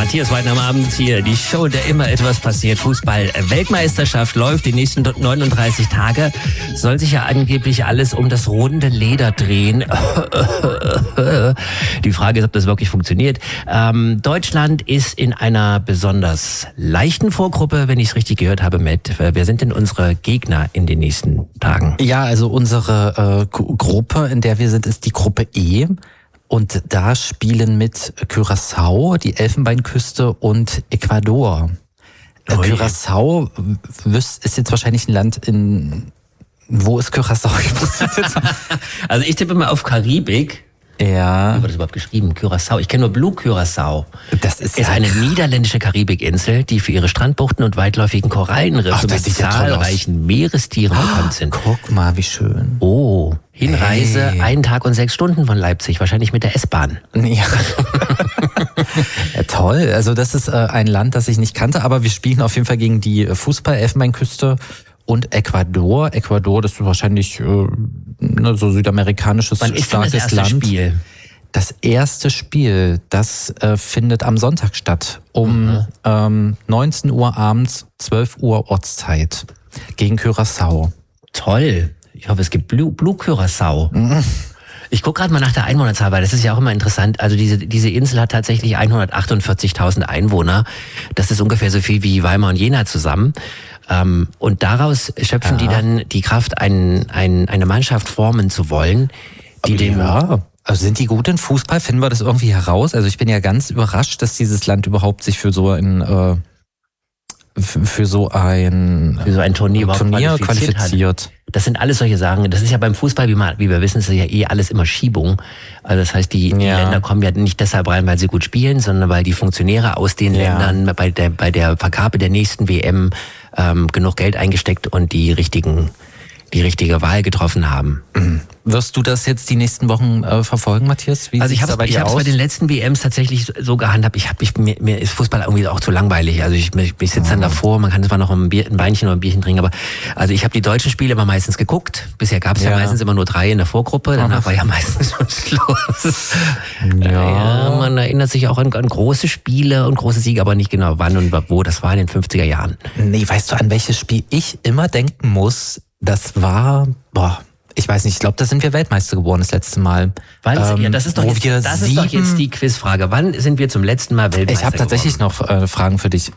Matthias Weidner am Abend hier. Die Show, in der immer etwas passiert. Fußball-Weltmeisterschaft läuft die nächsten 39 Tage. Soll sich ja angeblich alles um das runde Leder drehen. Die Frage ist, ob das wirklich funktioniert. Deutschland ist in einer besonders leichten Vorgruppe, wenn ich es richtig gehört habe, Matt. Wer sind denn unsere Gegner in den nächsten Tagen? Ja, also unsere Gruppe, in der wir sind, ist die Gruppe E. Und da spielen mit Curaçao, die Elfenbeinküste und Ecuador. Curaçao ist jetzt wahrscheinlich ein Land wo ist Curaçao? Also ich tippe mal auf Karibik. Ja. Wie wird das überhaupt geschrieben? Curaçao. Ich kenne nur Blue Curaçao. Das ist eine niederländische Karibikinsel, die für ihre Strandbuchten und weitläufigen Korallenriffe mit zahlreichen Meerestieren bekannt sind. Guck mal, wie schön. Oh, Hinreise 1 Tag und 6 Stunden von Leipzig, wahrscheinlich mit der S-Bahn. Ja. Ja, toll. Also das ist ein Land, das ich nicht kannte, aber wir spielen auf jeden Fall gegen die Fußball-Elfenbeinküste und Ecuador. Ecuador, das ist wahrscheinlich so südamerikanisches Wann ist starkes denn das erste Land. Spiel? Das erste Spiel, das findet am Sonntag statt. Um 19 Uhr abends, 12 Uhr Ortszeit. Gegen Curaçao. Toll. Ich hoffe, es gibt Blue Curaçao. Ich gucke gerade mal nach der Einwohnerzahl, weil das ist ja auch immer interessant. Also diese Insel hat tatsächlich 148.000 Einwohner. Das ist ungefähr so viel wie Weimar und Jena zusammen. Und daraus schöpfen die dann die Kraft, eine Mannschaft formen zu wollen, die dem... Ja. Also sind die gut in Fußball? Finden wir das irgendwie heraus? Also ich bin ja ganz überrascht, dass dieses Land überhaupt sich für so ein Turnier qualifiziert hat. Das sind alles solche Sachen. Das ist ja beim Fußball, wie wir wissen, ist ja alles immer Schiebung. Also das heißt, die Länder kommen ja nicht deshalb rein, weil sie gut spielen, sondern weil die Funktionäre aus den Ländern bei der Vergabe der nächsten WM genug Geld eingesteckt und die richtige Wahl getroffen haben. Wirst du das jetzt die nächsten Wochen verfolgen, Matthias? Also ich habe es bei den letzten WMs tatsächlich so gehandhabt. Mir ist Fußball irgendwie auch zu langweilig. Also ich sitze dann davor, man kann zwar noch ein Weinchen oder ein Bierchen trinken, aber also ich habe die deutschen Spiele immer meistens geguckt. Bisher gab es ja meistens immer nur 3 in der Vorgruppe, danach war ja meistens schon Schluss. Ja, man erinnert sich auch an große Spiele und große Siege, aber nicht genau wann und wo. Das war in den 50er Jahren. Nee, weißt du, an welches Spiel ich immer denken muss? Das war, ich weiß nicht, ich glaube, da sind wir Weltmeister geworden das letzte Mal. Das ist doch jetzt die Quizfrage. Wann sind wir zum letzten Mal Weltmeister geworden? Ich habe tatsächlich noch Fragen für dich.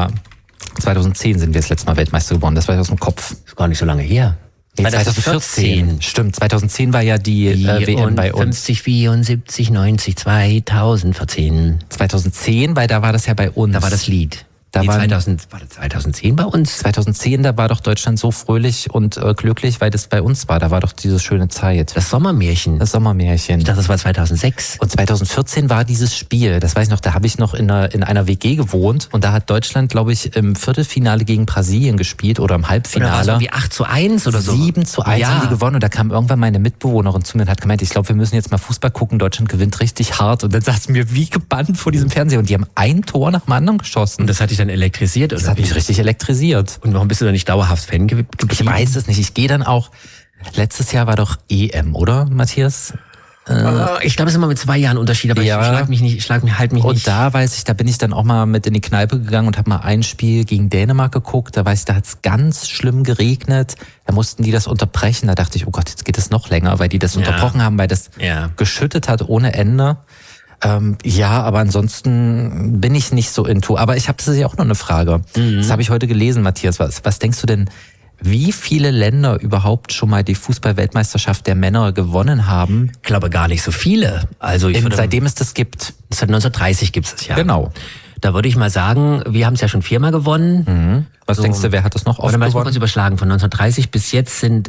2010 sind wir das letzte Mal Weltmeister geworden. Das war aus dem Kopf. Das ist gar nicht so lange her. 2014. Stimmt, 2010 war ja die WM bei uns. 50, 74, 90, 2014. 2010, weil da war das ja bei uns. Da war das Lied. War das 2010 bei uns? 2010, da war doch Deutschland so fröhlich und glücklich, weil das bei uns war. Da war doch diese schöne Zeit. Das Sommermärchen. Ich dachte, das war 2006. Und 2014 war dieses Spiel, das weiß ich noch, da habe ich noch in einer WG gewohnt und da hat Deutschland, glaube ich, im Viertelfinale gegen Brasilien gespielt oder im Halbfinale. Oder war es irgendwie 8:1 oder so? 7:1 haben die gewonnen und da kam irgendwann meine Mitbewohnerin zu mir und hat gemeint, ich glaube, wir müssen jetzt mal Fußball gucken, Deutschland gewinnt richtig hart. Und dann saßen wir wie gebannt vor diesem Fernseher und die haben ein Tor nach dem anderen geschossen. Und das hat dich dann elektrisiert? Das hat mich richtig elektrisiert. Und warum bist du da nicht dauerhaft Fan geblieben? Ich weiß es nicht. Ich gehe dann auch, letztes Jahr war doch EM, oder, Matthias? Ich glaube, es ist immer mit 2 Jahren Unterschied, aber ich schlag mich nicht. Und da weiß ich, da bin ich dann auch mal mit in die Kneipe gegangen und habe mal ein Spiel gegen Dänemark geguckt. Da weiß ich, da hat es ganz schlimm geregnet. Da mussten die das unterbrechen. Da dachte ich, oh Gott, jetzt geht es noch länger, weil die das unterbrochen haben, weil das geschüttet hat ohne Ende. Aber ansonsten bin ich nicht so into. Aber ich habe tatsächlich auch noch eine Frage. Das habe ich heute gelesen, Matthias. Was denkst du denn, wie viele Länder überhaupt schon mal die Fußball-Weltmeisterschaft der Männer gewonnen haben? Ich glaube gar nicht so viele. Also seitdem es das gibt. Seit 1930 gibt es ja. Genau. Da würde ich mal sagen, wir haben es ja schon 4-mal gewonnen. Was denkst du, wer hat das noch oft gewonnen? gewonnen? Kurz überschlagen. Von 1930 bis jetzt sind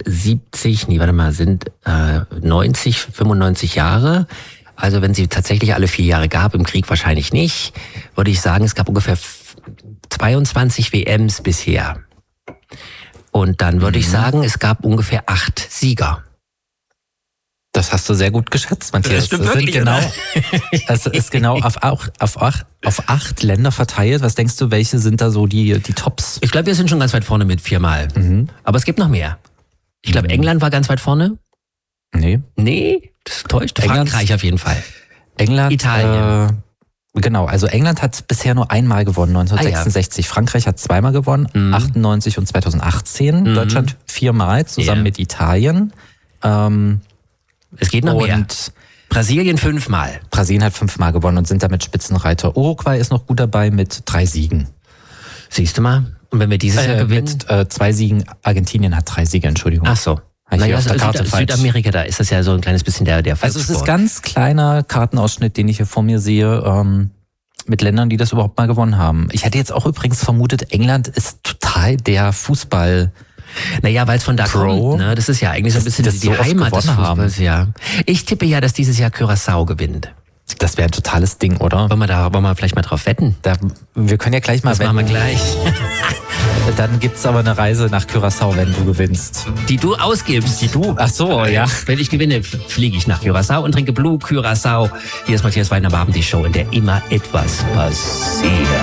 90, 95 Jahre. Also wenn sie tatsächlich alle 4 Jahre gab, im Krieg wahrscheinlich nicht, würde ich sagen, es gab ungefähr 22 WMs bisher. Und dann würde ich sagen, es gab ungefähr 8 Sieger. Das hast du sehr gut geschätzt, Matthias. Das stimmt wirklich, es ist genau auf 8 Länder verteilt. Was denkst du, welche sind da so die Tops? Ich glaube, wir sind schon ganz weit vorne mit 4-mal. Aber es gibt noch mehr. Ich glaube, England war ganz weit vorne. Nee, das täuscht. Frankreich auf jeden Fall. England, Italien. Genau, also England hat bisher nur einmal gewonnen, 1966. Frankreich hat zweimal gewonnen, 98 und 2018. Deutschland 4-mal, zusammen mit Italien. Es geht noch mehr. Brasilien 5-mal. Brasilien hat 5-mal gewonnen und sind damit Spitzenreiter. Uruguay ist noch gut dabei mit 3 Siegen. Siehst du mal? Und wenn wir dieses Jahr gewinnen? Mit 2 Siegen. Argentinien hat 3 Siege, Entschuldigung. Ach so. Naja, Südamerika, da ist das ja so ein kleines bisschen der Volkssport. Also es ist ganz kleiner Kartenausschnitt, den ich hier vor mir sehe, mit Ländern, die das überhaupt mal gewonnen haben. Ich hätte jetzt auch übrigens vermutet, England ist total der Fußball. Naja, weil es von da kommt, ne? Das ist ja eigentlich so ein bisschen die so Heimat des Fußballs, ja. Ich tippe ja, dass dieses Jahr Curaçao gewinnt. Das wäre ein totales Ding, oder? Wollen wir vielleicht mal drauf wetten? Wir können ja gleich mal wetten. Das machen wir gleich. Dann gibt's aber eine Reise nach Curaçao, wenn du gewinnst. Die du ausgibst. Ach so, ja. Wenn ich gewinne, fliege ich nach Curaçao und trinke Blue Curaçao. Hier ist Matthias Weidner am Abend, die Show, in der immer etwas passiert.